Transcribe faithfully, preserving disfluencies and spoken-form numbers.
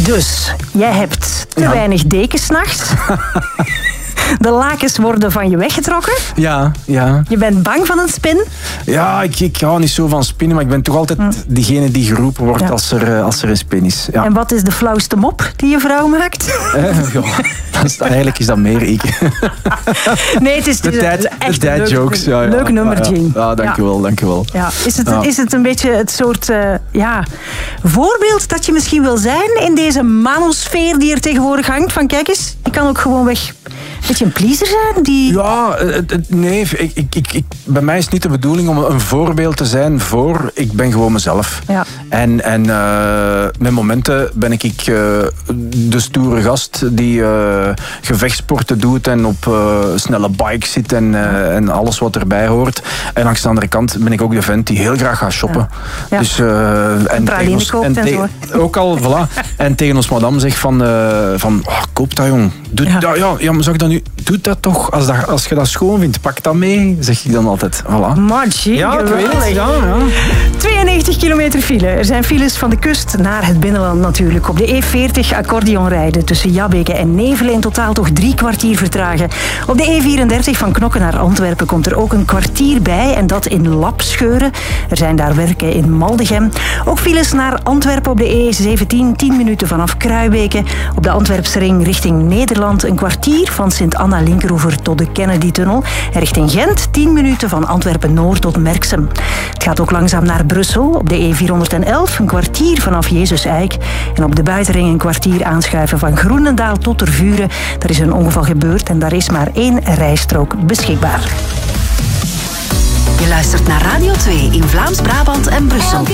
Dus, jij hebt te Ja. weinig dekens 's nachts. De lakens worden van je weggetrokken. Ja, ja. Je bent bang van een spin. Ja, ik, ik hou niet zo van spinnen, maar ik ben toch altijd Hm. diegene die geroepen wordt Ja. als, er, eh, als er een spin is. Ja. En wat is de flauwste mop die je vrouw maakt? Eh, ja, dat is, eigenlijk is dat meer ik. Nee, het is, De het is tijd, echt de een leuk, tijdjokes. Ja, ja. leuk nummer, Ja, ja. Jean. Ja, dankjewel, dankjewel. Ja. Is, het, Ja. is het een beetje het soort uh, ja, voorbeeld dat je misschien wil zijn in deze manosfeer die er tegenwoordig hangt? Van kijk eens, je kan ook gewoon weg een beetje een pleaser zijn. Die... Ja, het, het, nee, ik, ik, ik, ik, bij mij is het niet de bedoeling om een voorbeeld te zijn voor. Ik ben gewoon mezelf. Ja. En, en uh, met momenten ben ik, ik uh, de stoere gast die uh, gevechtsporten doet en op uh, snelle bikes zit en, uh, en alles wat erbij hoort. En langs de andere kant ben ik ook de vent die heel graag gaat shoppen. Ja. Ja. Dus, uh, en praline ons, koopt en en te, zo. ook al, voilà. En tegen ons madame zegt van, uh, van oh, koop dat jong. Doe, Ja. ja. Ja, ja, maar zou ik dat nu... Doe dat toch. Als, dat, als je dat schoon vindt, pak dat mee, zeg ik dan altijd. Voilà. Maar Jean, Ja, ik weet het. geweldig. Ja, ja. tweeënnegentig kilometer file. Er zijn files van de kust naar het binnenland natuurlijk. Op de E veertig accordeon rijden tussen Jabbeke en Nevelen in totaal toch drie kwartier vertragen. Op de E vierendertig van Knokke naar Antwerpen komt er ook een kwartier bij en dat in Lapscheuren. Er zijn daar werken in Maldegem. Ook files naar Antwerpen op de E zeventien, tien minuten vanaf Kruibeke. Op de Antwerpsring richting Nederland een kwartier van Sint-Anna-Linkeroever tot de Kennedy-tunnel. En richting Gent tien minuten van Antwerpen-Noord tot Merksem. Het gaat ook langzaam naar Brussel. Op de E vierhonderdelf een kwartier vanaf Jezus-Eik. En op de buitenring een kwartier aanschuiven van Groenendaal tot Tervuren. Er is een ongeval gebeurd en daar is maar één rijstrook beschikbaar. Je luistert naar Radio twee in Vlaams-Brabant en Brussel.